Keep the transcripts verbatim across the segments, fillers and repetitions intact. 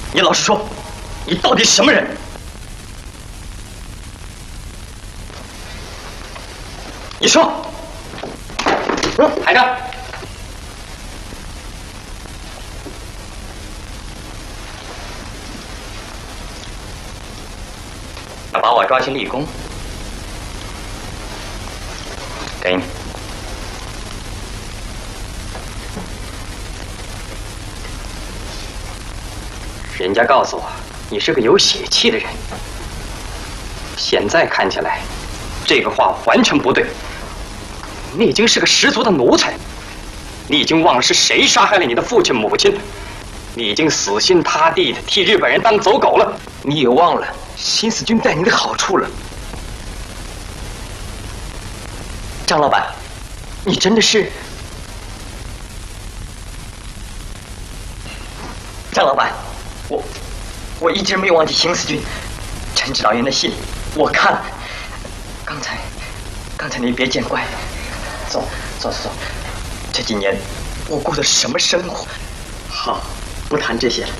你老实说，你到底什么人？你说。嗯，排着。要把我抓去立功，给你。 人家告诉我，你是个有血气的人。现在看起来，这个话完全不对。你已经是个十足的奴才，你已经忘了是谁杀害了你的父亲母亲，你已经死心塌地的替日本人当走狗了。你也忘了新四军待你的好处了。张老板，你真的是……张老板。 我，我一直没有忘记邢四军、陈指导员的信，我看了。刚才，刚才你别见怪，走，走，走。这几年我过的是什么生活？好，不谈这些了。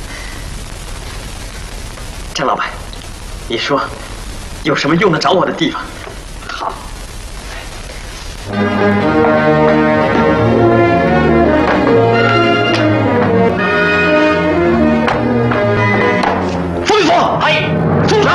张老板，你说有什么用得着我的地方？好。